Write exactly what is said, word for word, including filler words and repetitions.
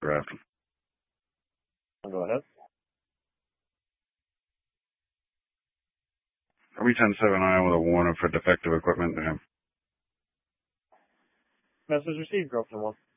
Grafton. Go ahead. Are we ten seven nine with a warning for defective equipment to him? Message received, Grafton one.